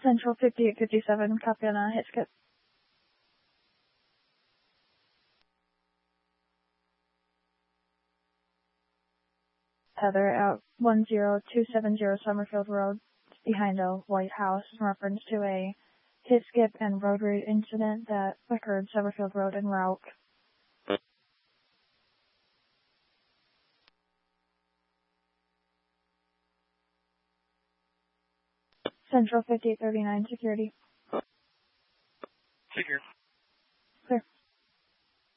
Central 5857, copy on a hit skip. Heather at 10270 Summerfield Road, behind a White House, in reference to a hit skip and road rage incident that occurred Summerfield Road en route. Central 5839, security. Secure.